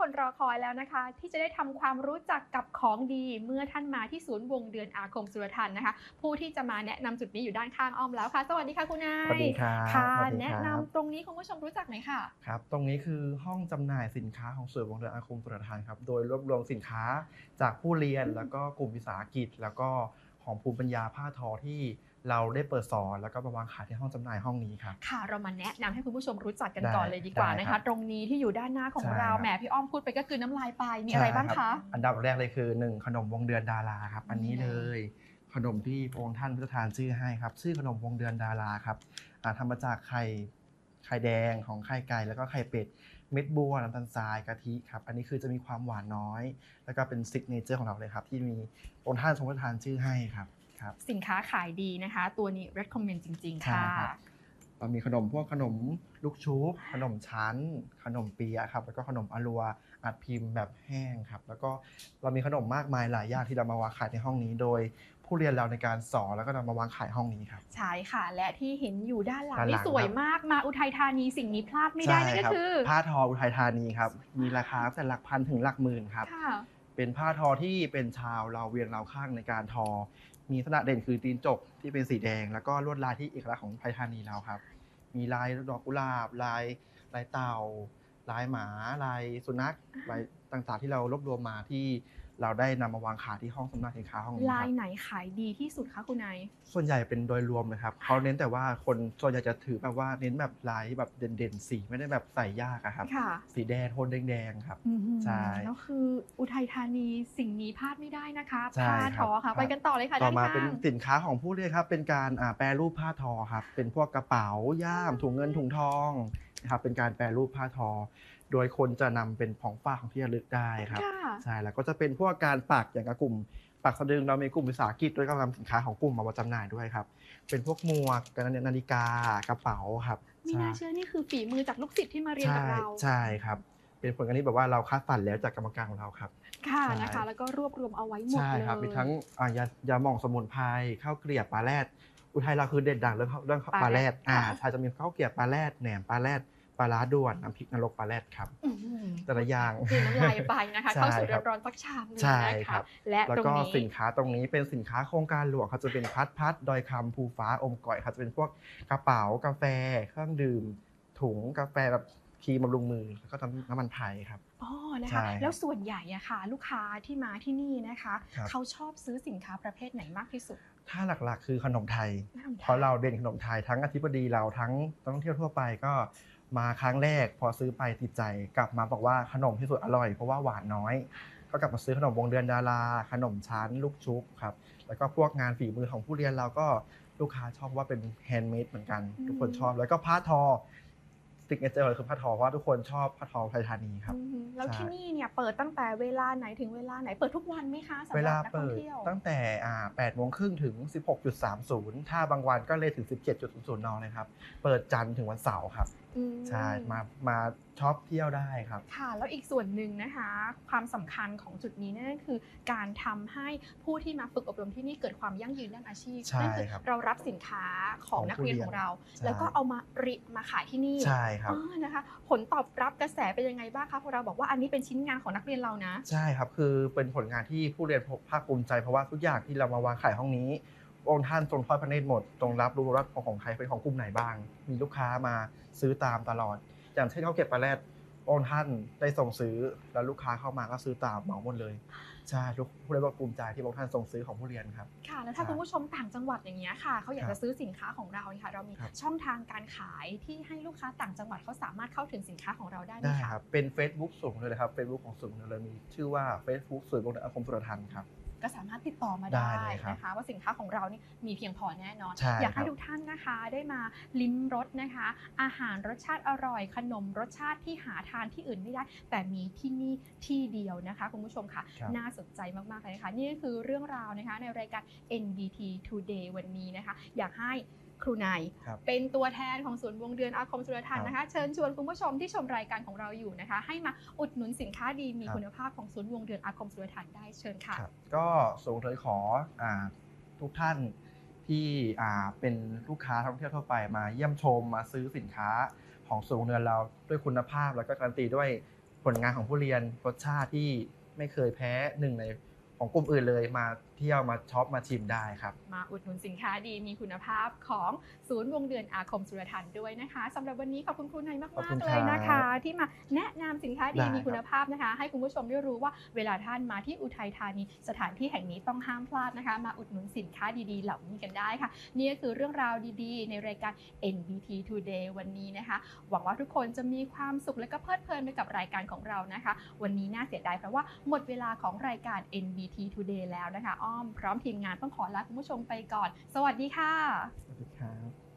คนรอคอยแล้วนะคะที่จะได้ทำความรู้จักกับของดีเมื่อท่านมาที่ศูนย์วงเดือนอาคมสุรทัณฑ์นะคะผู้ที่จะมาแนะนำจุดนี้อยู่ด้านข้างอ้อมแล้วค่ะสวัสดีค่ะคุณนายสวัสดีครัค่ะบสวัสดีแนะครับนำตรงนี้คุณผู้ชมรู้จักหน่อยค่ะครับตรงนี้คือห้องจำหน่ายสินค้าของศูนย์วงเดือนอาคมสุรทานครับโดยรวบรวมสินค้าจากผู้เรียนอืมแล้วก็กลุ่มวิสาหกิจแล้วก็ของภูมิปัญญาผ้าทอที่เราได้เปิดสอนแล้วก็มาวางขายที่ห้องจำหน่ายห้องนี้ครับค่ะเรามาแนะนำให้คุณผู้ชมรู้จักกันได้ก่อนเลยดีกว่าได้ครับนะคะตรงนี้ที่อยู่ด้านหน้าของใช่เราครับแหมพี่อ้อมพูดไปก็คือน้ำลายไปมีอะไรใช่ครับบ้างคะอันดับแรกเลยคือ1ขนมวงเดือนดาราครับอันนี้นี่เลยขนมที่พระองค์ท่านพระราชทานชื่อให้ครับชื่อขนมวงเดือนดาราครับทำมาจากไข่แดงของไข่ไก่แล้วก็ไข่เป็ดเม็ดบัวน้ำตาลทรายกะทิครับอันนี้คือจะมีความหวานน้อยแล้วก็เป็นซิกเนเจอร์ของเราเลยครับที่มีพระองค์ท่านทรงพระราชทานชื่อให้ครับสินค้าขายดีนะคะตัวนี้ recommend จริงๆใช่ค่ะครับเรามีขนมพวกขนมลูกชุบขนมชั้นขนมเปี๊ยะครับแล้วก็ขนมอลัวอัดพิมพ์แบบแห้งครับแล้วก็เรามีขนมมากมายหลายอย่างที่เรามาวางขายในห้องนี้โดยผู้เรียนเราในการสอนแล้วก็นำมาวางขายห้องนี้ครับใช่ค่ะและที่เห็นอยู่ด้านหลังด้านหลังนี่สวยครับมากมาอุทัยธานีสิ่งนี้พลาดไม่ได้ใช่นั่นก็ครับคือผ้าทออุทัยธานีครับมีราคาตั้งแต่หลักพันถึงหลักหมื่นครับค่ะเป็นผ้าทอที่เป็นชาวลาวเวียงลาวข้างในการทอมีลักษณะเด่นคือตีนจกที่เป็นสีแดงแล้วก็ลวดลายที่เอกลักษณ์ของอุทัยธานีเราครับมีลายดอกกุหลาบลายเต่าลายหมาลายสุนัขลายต่างๆที่เรารวบรวมมาที่เราได้นำมาวางขายที่ห้องจำหน่ายสินค้าห้องนี้ครับลายไหนขายดีที่สุดคะคุณนายส่วนใหญ่เป็นโดยรวมเลยครับเขาเน้นแต่ว่าคนส่วนใหญ่จะถือแบบว่าเน้นแบบลายแบบเด่นๆสีไม่ได้แบบใส่ยากอะครับค่ะสีแดงโทนแดงๆครับอื้อฮือใช่แล้วคืออุทัยธานีสิ่งนี้พลาดไม่ได้นะคะใช่ผ้าทครับอค่ะไปกันต่อเลยค่ะต่อด้านข้างมาเป็นสินค้าของผู้เรียนครับเป็นการแปรรูปผ้าทอครับเป็นพวกกระเป๋าย่ามถุงเงินถุงทองนะครับเป็นการแปรรูปผ้าทอโดยคนจะนำเป็นของฝากของที่ระลึกได้ครับค่ะใช่แล้วก็จะเป็นพวกการปักอย่างกับกลุ่มปักสะดึงเรามีกลุ่มวิสาหกิจด้วยก็นำสินค้าของกลุ่มมาจำหน่ายด้วยครับเป็นพวกหมวกนาฬิกากระเป๋าครับไม่ใช่น่าเชื่อนี่คือฝีมือจากลูกศิษย์ที่มาเรียนใช่กับเราใช่ครับเป็นผลงานที่แบบว่าเราคัดสรรแล้วจากกรรมการของเราครับค่ะใช่นะคะแล้วก็รวบรวมเอาไว้หมดใช่เลครับมีทั้งยยาหม่องสมุนไพรข้าวเกลียบปลาแรดอุทัยเราคือเด่นดังเรื่องปลาแรดค่ะใช่จะมีข้าวเกลียบปลาแรดแหนมปลาแรดปลาร้าด่วนน้ำพริกนรกปลาแรดครับอื้อฮือแต่ละอย่างกลืนน้ำลายไปนะคะใช่เข้าสู่ครับร้อนๆสักชามหนึ่งใช่นะครัคะบและแล้วก็ตรงนี้สินค้าตรงนี้เป็นสินค้าโครงการหลวงครับจะเป็นพัดดอยคำภูฟ้าอมก่อยครับจะเป็นพวกกระเป๋ากาแฟเครื่องดื่มถุงกาแฟแบบครีมบำรุงมือแล้วก็น้ำมันไผ่ครับอ๋อนะใช่คะครับแล้วส่วนใหญ่อะค่ะลูกค้าที่มาที่นี่นะคะครับเขาชอบซื้อสินค้าประเภทไหนมากที่สุดถ้าหลักๆคือขนมไทยขนมไทเพราะยเราเด่นขนมไทยทั้งอธิบดีเราทั้งนักท่องเที่ยวทั่วไปก็มาครั้งแรกพอซื้อไปติดใจกลับมาบอกว่าขนมที่สุดอร่อยเพราะว่าหวานน้อยก็กลับมาซื้อขนมวงเดือนดาราขนมชั้นลูกชุบครับแล้วก็พวกงานฝีมือของผู้เรียนเราก็ลูกค้าชอบว่าเป็นแฮนด์เมดเหมือนกันทุกคนชอบแล้วก็ผ้าทอซิกเนเจอร์เลยคือผ้าทอเพราะว่าทุกคนชอบผ้าทอไทยธานีครับอือฮึแล้วใช่ที่นี่เนี่ยเปิดตั้งแต่เวลาไหนถึงเวลาไหนเปิดทุกวันไหมคะเวสำหรับนักท่อลาเปิดงเที่ยวตั้งแต่8โมงครึ่งถึง 16.30ถ้าบางวันก็เลยถึง 17.00 นเลยครับเปิดจันทร์ถึงวันเสาร์ครับอืใช่มมาช็อปเที่ยวได้ครับค่ะแล้วอีกส่วนหนึ่งนะคะความสำคัญของจุดนี้นั่นก็คือการทำให้ผู้ที่มาฝึกอบรมที่นี่เกิดความยั่งยืนด้านอาชีพใช่นั่นคือครับเรารับสินค้าของนักเรียนของเราใช่แล้วก็เอามามาขายที่นี่ใช่ครับนะคะผลตอบรับกระแสเป็นยังไงบ้างคะพอเราบอกว่าอันนี้เป็นชิ้นงานของนักเรียนเรานะใช่ครับคือเป็นผลงานที่ผู้เรียนภาคภูมิใจเพราะว่าทุกอย่างที่เรามาวางขายห้องนี้องค์ท่านทรงทอดพระเนตรหมดทรงรับรู้ว่าของใครเป็นของกลุ่มไหนบ้างมีลูกค้ามาซื้อตามตลอดอย่างเช่นข้าวเกรียบปลาแรดองค์ท่านได้ส่งซื้อแล้วลูกค้าเข้ามาก็ซื้อตามเหมาหมดเลยใช่ทุกผู้เรียนภูมิใจที่องค์ท่านส่งซื้อของผู้เรียนครับค่ะแล้วถ้าคุณผู้ชมต่างจังหวัดอย่างเงี้ยค่ะเขาอยากจะซื้อสินค้าของเราค่ะเรามีครับช่องทางการขายที่ให้ลูกค้าต่างจังหวัดเขาสามารถเข้าถึงสินค้าของเราได้ไหมได้คะครับเป็น Facebook สูงเลยครับ Facebook ของศูนย์เลยมีชื่อว่า Facebook ศูนย์วงเดือนอาคมสุรทัณฑ์ครับก็สามารถติดต่อมาได้ได้เลยครับนะคะว่าสินค้าของเรานี่มีเพียงพอแน่นอนใช่อยากครับให้ทุกท่านนะคะได้มาลิ้มรสนะคะอาหารรสชาติอร่อยขนมรสชาติที่หาทานที่อื่นไม่ได้แต่มีที่นี่ที่เดียวนะคะคุณผู้ชมค่ะครับน่าสนใจมากๆเลยค่ะนี่ก็คือเรื่องราวนะคะในรายการ NBT Today วันนี้นะคะอยากให้ครูนายครับเป็นตัวแทนของศูนย์วงเดือนอาคมสุรทัณฑ์ครับนะคะเชิญชวนคุณผู้ชมที่ชมรายการของเราอยู่นะคะให้มาอุดหนุนสินค้าดีมีคุณภาพของศูนย์วงเดือนอาคมสุรทัณฑ์ได้เชิญค่ะครับก็ส่งเลยขอทุกท่านที่เป็นลูกค้าท่องเที่ยวทั่วไปมาเยี่ยมชมมาซื้อสินค้าของศูนย์เงินเราด้วยคุณภาพแล้วก็การันตีด้วยผลงานของผู้เรียนรสชาติที่ไม่เคยแพ้หนึ่งในของกลุ่มอื่นเลยมาเที่ยวมาช็อปมาชิมได้ครับมาอุดหนุนสินค้าดีมีคุณภาพของศูนย์วงเดือนอาคมสุรทัณฑ์ด้วยนะคะสำหรับวันนี้ขอบคุณครูไนมากๆเลยนะคะที่มาแนะนำสินค้าดีมีคุณภาพนะคะให้คุณผู้ชมได้รู้ว่าเวลาท่านมาที่อุทัยธานีสถานที่แห่งนี้ต้องห้ามพลาดนะคะมาอุดหนุนสินค้าดีๆเหล่านี้กันได้ค่ะนี่ก็คือเรื่องราวดีๆในรายการ NBT Today วันนี้นะคะหวังว่าทุกคนจะมีความสุขและก็เพลิดเพลินไปกับรายการของเรานะคะวันนี้น่าเสียดายเพราะว่าหมดเวลาของรายการ NBT Today แล้วนะคะอ้อมพร้อมทีมงานต้องขอลาคุณผู้ชมไปก่อนสวัสดีค่ะสวัสดีครับ